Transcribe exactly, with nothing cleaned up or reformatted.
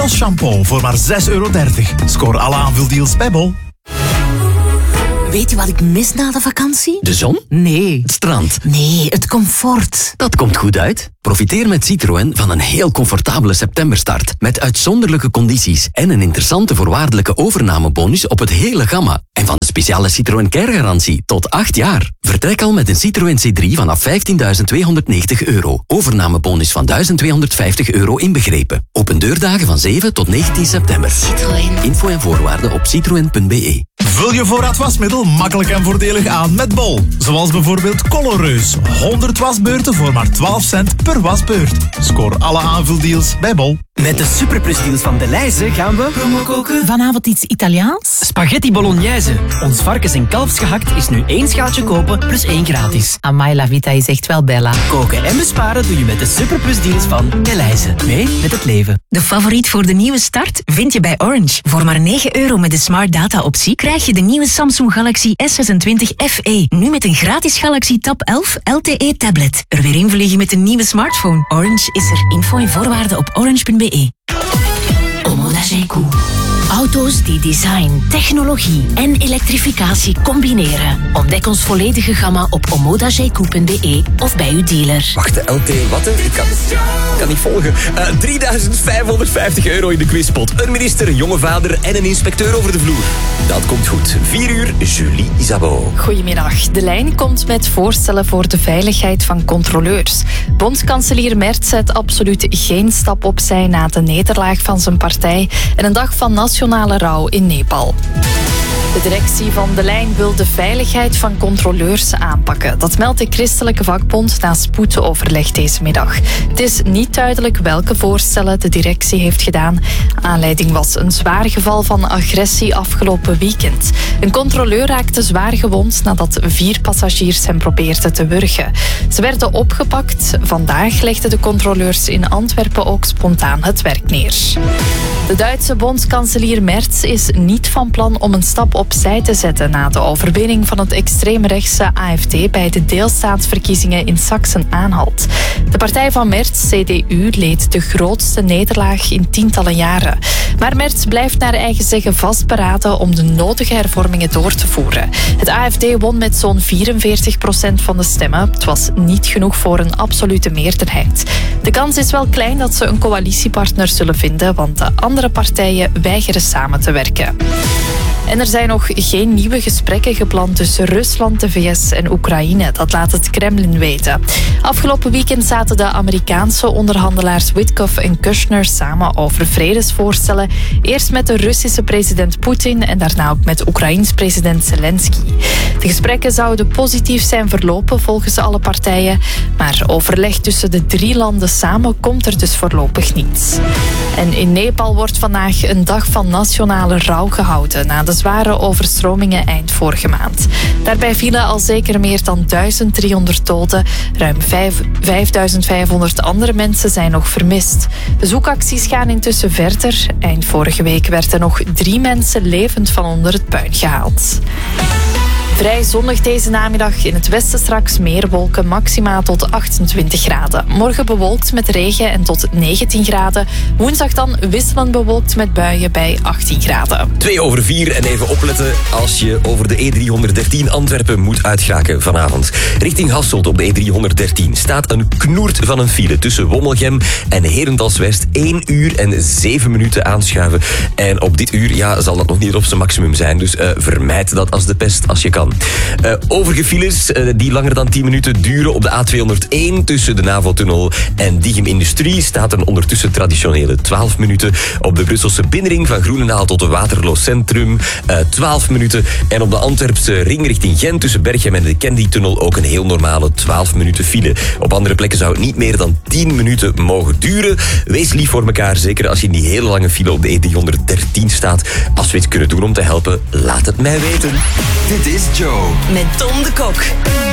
Jos shampoo voor maar zes euro dertig. Scoor alle aanvuldeals bij Bol. Weet je wat ik mis na de vakantie? De zon? Nee. Het strand? Nee, het comfort. Dat komt goed uit. Profiteer met Citroën van een heel comfortabele septemberstart. Met uitzonderlijke condities en een interessante voorwaardelijke overnamebonus op het hele gamma. En van de speciale Citroën Care-garantie tot acht jaar. Vertrek al met een Citroën C drie vanaf vijftienduizend tweehonderdnegentig euro. Overnamebonus van duizend tweehonderdvijftig euro inbegrepen. Open deurdagen van zeven tot negentien september. Citroën. Info en voorwaarden op citroen punt b e. Vul je voorraad wasmiddel makkelijk en voordelig aan met Bol. Zoals bijvoorbeeld Colorreus. honderd wasbeurten voor maar twaalf cent per wasbeurt. Scoor alle aanvuldeals bij Bol. Met de superplusdeals van Delhaize gaan we promo koken. Vanavond iets Italiaans? Spaghetti bolognese. Ons varkens- en kalfsgehakt is nu één schaaltje kopen plus één gratis. Amai, la vita is echt wel bella. Koken en besparen doe je met de superplusdeals van Delhaize. Mee met het leven. De favoriet voor de nieuwe start vind je bij Orange. Voor maar negen euro met de Smart Data optie krijg je de nieuwe Samsung Galaxy S zesentwintig F E. Nu met een gratis Galaxy Tab elf L T E tablet. Er weer invliegen met een nieuwe smartphone. Orange is er. Info en voorwaarden op orange punt b e. Omoda G-Q. Auto's die design, technologie en elektrificatie combineren. Ontdek ons volledige gamma op omoda g q punt b e of bij uw dealer. Wacht, de L T, wat? Ik kan, kan niet volgen. Uh, drieduizend vijfhonderdvijftig euro in de quizpot. Een minister, een jonge vader en een inspecteur over de vloer. Dat komt goed. Vier uur, Julie Isabeau. Goedemiddag. De Lijn komt met voorstellen voor de veiligheid van controleurs. Bondskanselier Merz zet absoluut geen stap opzij na de nederlaag van zijn partij en een dag van nationale rouw in Nepal. De directie van De Lijn wil de veiligheid van controleurs aanpakken. Dat meldt de christelijke vakbond na spoedoverleg deze middag. Het is niet duidelijk welke voorstellen de directie heeft gedaan. Aanleiding was een zwaar geval van agressie afgelopen weekend. Een controleur raakte zwaar gewond nadat vier passagiers hem probeerden te wurgen. Ze werden opgepakt. Vandaag legden de controleurs in Antwerpen ook spontaan het werk neer. De Duitse bondskanselier Merz is niet van plan om een stap opzij te zetten na de overwinning van het extreemrechtse A F D bij de deelstaatsverkiezingen in Sachsen-Anhalt. De partij van Merz, C D U, leed de grootste nederlaag in tientallen jaren. Maar Merz blijft naar eigen zeggen vastberaden om de nodige hervormingen door te voeren. Het A F D won met zo'n vierenveertig procent van de stemmen. Het was niet genoeg voor een absolute meerderheid. De kans is wel klein dat ze een coalitiepartner zullen vinden, want de andere partijen weigeren samen te werken. En er zijn nog geen nieuwe gesprekken gepland tussen Rusland, de V S en Oekraïne. Dat laat het Kremlin weten. Afgelopen weekend zaten de Amerikaanse onderhandelaars Witkoff en Kushner samen over vredesvoorstellen. Eerst met de Russische president Poetin en daarna ook met Oekraïns president Zelensky. De gesprekken zouden positief zijn verlopen volgens alle partijen. Maar overleg tussen de drie landen samen komt er dus voorlopig niet. En in Nepal wordt vandaag een dag van nationale rouw gehouden na de zware overstromingen eind vorige maand. Daarbij vielen al zeker meer dan duizend driehonderd doden. Ruim vijfduizend vijfhonderd andere mensen zijn nog vermist. De zoekacties gaan intussen verder. Eind vorige week werden nog drie mensen levend van onder het puin gehaald. Vrij zonnig deze namiddag. In het westen straks meer wolken, maximaal tot achtentwintig graden. Morgen bewolkt met regen en tot negentien graden. Woensdag dan wisselend bewolkt met buien bij achttien graden. Twee over vier en even opletten als je over de E driehonderddertien Antwerpen moet uitgeraken vanavond. Richting Hasselt op de E driehonderddertien staat een knoert van een file tussen Wommelgem en Herentals-West. één uur en zeven minuten aanschuiven. En op dit uur ja, zal dat nog niet op zijn maximum zijn. Dus uh, vermijd dat als de pest als je kan. Uh, overige files uh, die langer dan tien minuten duren op de A tweehonderdéén tussen de NAVO-tunnel en Diegem Industrie staat een ondertussen traditionele twaalf minuten. Op de Brusselse binnenring van Groenendaal tot de Waterloo Centrum uh, twaalf minuten. En op de Antwerpse ring richting Gent tussen Berchem en de Candy-tunnel ook een heel normale twaalf minuten file. Op andere plekken zou het niet meer dan tien minuten mogen duren. Wees lief voor elkaar, zeker als je in die hele lange file op de E driehonderddertien staat. Als we iets kunnen doen om te helpen, laat het mij weten. Dit is Joe. Met Tom de Kok.